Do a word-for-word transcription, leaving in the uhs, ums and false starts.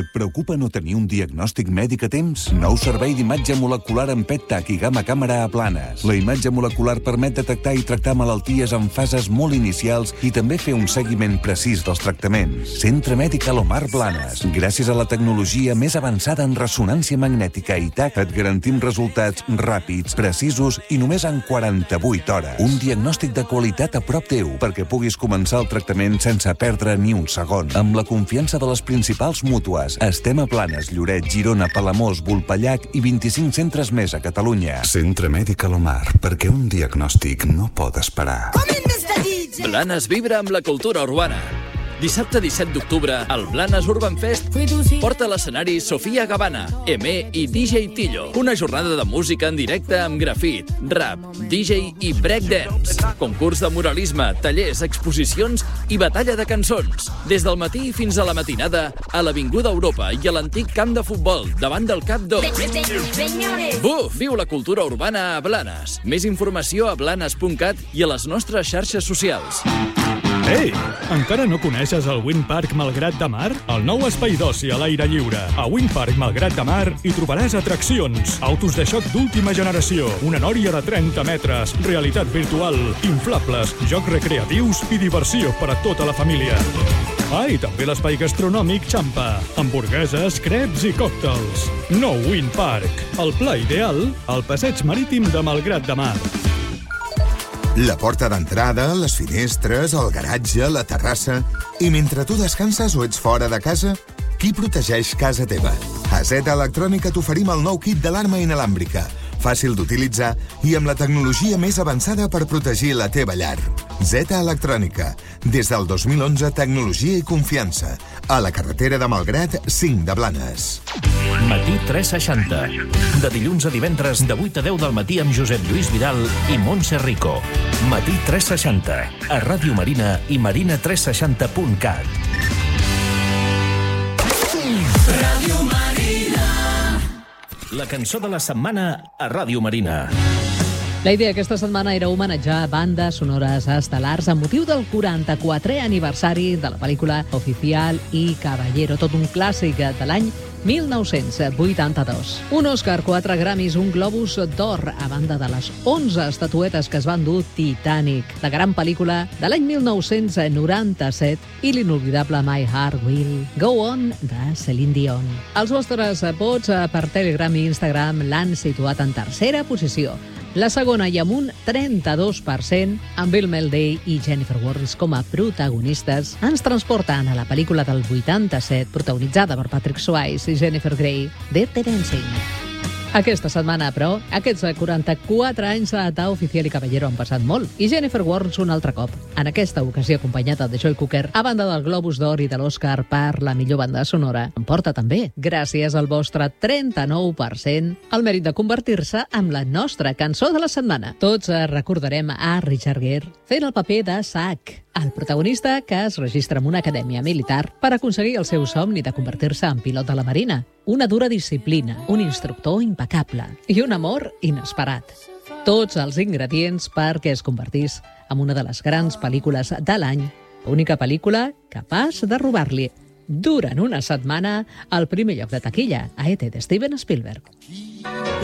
Et preocupa no tenir un diagnòstic mèdic a temps? Nou servei d'imatge molecular amb P E T TAC i gamma càmera a Blanes. La imatge molecular permet detectar i tractar malalties en fases molt inicials i també fer un seguiment precís dels tractaments. Centre Mèdic Alomar Blanes. Gràcies a la tecnologia més avançada en ressonància magnètica i T A C, et garantim resultats ràpids, precisos i només en quaranta-vuit hores. Un diagnòstic de qualitat a prop teu perquè puguis començar el tractament sense perdre ni un segon. Amb la confiança de les principals mútues. Estem a Blanes, Lloret, Girona, Palamós, Vulpellac i vint-i-cinc centres més a Catalunya. Centre Mèdic Alomar, perquè un diagnòstic no pot esperar. Blanes vibra amb la cultura urbana. Dissabte disset d'octubre, el Blanes Urban Fest porta a l'escenari Sofia Gavana, M i D J Tillo. Una jornada de música en directe amb grafit, rap, D J i breakdance. Concurs de muralisme, tallers, exposicions i batalla de cançons. Des del matí fins a la matinada, a l'Avinguda Europa i a l'antic camp de futbol, davant del Cap dos. Buf! Viu la cultura urbana a Blanes. Més informació a blanes punt cat i a les nostres xarxes socials. Ei! Encara no coneixes el Wind Park Malgrat de Mar? El nou espai d'oci a l'aire lliure. A Wind Park Malgrat de Mar hi trobaràs atraccions, autos de xoc d'última generació, una nòria de trenta metres, realitat virtual, inflables, jocs recreatius i diversió per a tota la família. Ah, i també l'espai gastronòmic Champa. Hamburgueses, creps i còctels. Nou Wind Park. El pla ideal, al passeig marítim de Malgrat de Mar. La porta d'entrada, les finestres, el garatge, la terrassa... I mentre tu descanses o ets fora de casa, qui protegeix casa teva? A Z Electrònica t'oferim el nou kit d'alarma inalàmbrica, fàcil d'utilitzar i amb la tecnologia més avançada per protegir la teva llar. Z Electrònica. Des del dos mil onze, tecnologia i confiança. A la carretera de Malgrat, cinc de Blanes. Matí tres seixanta. De dilluns a divendres, de vuit a deu del matí amb Josep Lluís Vidal i Montse Rico. Matí tres seixanta. A Ràdio Marina i marina tres seixanta punt cat. Ràdio Marina. La cançó de la setmana a Ràdio Marina. La idea aquesta setmana era homenatjar bandes sonores estel·lars amb motiu del quaranta-quatrè aniversari de la pel·lícula Oficial y Caballero, tot un clàssic de l'any mil nou-cents vuitanta-dos. Un Òscar, quatre Grammys, un Globus d'Or, a banda de les onze estatuetes que es van dur Titanic, la gran pel·lícula de l'any mil nou-cents noranta-set, i l'inolvidable My Heart Will Go On de Celine Dion. Els vostres vots per Telegram i Instagram l'han situat en tercera posició. La segona i amb un trenta-dos per cent, amb Bill Melday i Jennifer Warnes com a protagonistes, ens transporten a la pel·lícula del vuitanta-set, protagonitzada per Patrick Swayze i Jennifer Grey, Dirty Dancing. Aquesta setmana, però, aquests quaranta-quatre anys d'Oficial y Caballero han passat molt, i Jennifer Warnes un altre cop, en aquesta ocasió acompanyada de Joel Cooker, a banda del Globus d'Or i de l'Òscar per la millor banda sonora, en porta també, gràcies al vostre trenta-nou per cent, el mèrit de convertir-se en la nostra cançó de la setmana. Tots recordarem a Richard Gere fent el paper de Zack, el protagonista que es registra en una acadèmia militar per aconseguir el seu somni de convertir-se en pilot de la Marina. Una dura disciplina, un instructor impecable i un amor inesperat. Tots els ingredients perquè es convertís en una de les grans pel·lícules de l'any, única pel·lícula capaç de robar-li durant una setmana el primer lloc de taquilla a E T de Steven Spielberg.